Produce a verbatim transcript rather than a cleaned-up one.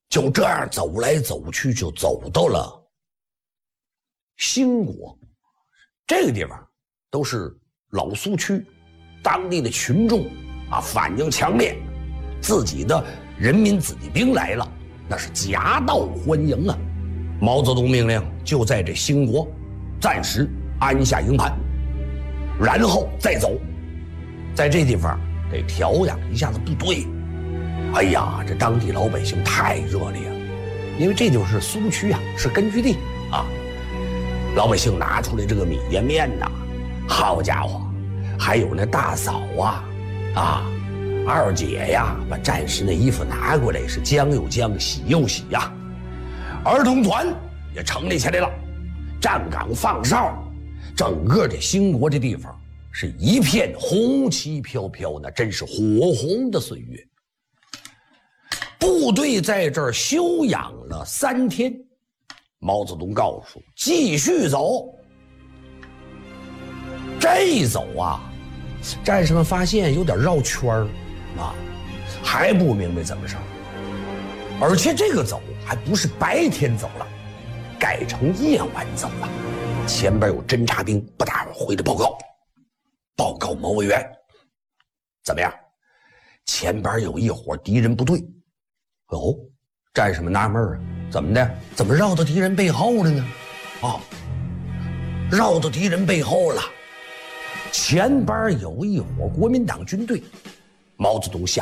就这样走来走去，就走到了兴国。这个地方都是老苏区，当地的群众啊反应强烈，自己的人民子弟兵来了，那是夹道欢迎啊。毛泽东命令就在这兴国暂时安下营盘，然后再走。在这地方得调养一下子部队。哎呀，这当地老百姓太热烈了，因为这就是苏区啊，是根据地啊。老百姓拿出来这个米呀面呐，好家伙，还有那大嫂啊，啊，二姐呀，把战士那衣服拿过来，是将又将，洗又洗呀。儿童团也成立起来了，站岗放哨，整个这兴国这地方是一片红旗飘飘，那真是火红的岁月。部队在这儿休养了三天，毛泽东告诉继续走。这一走啊，战士们发现有点绕圈儿啊，还不明白怎么事儿。而且这个走还不是白天走了，改成夜晚走了。前边有侦察兵不大会儿回来报告，报告毛委员，怎么样？前边有一伙敌人部队。哦，战士们纳闷啊，怎么的？怎么绕到敌人背后了呢？哦，绕到敌人背后了。前边有一伙国民党军队，毛泽东下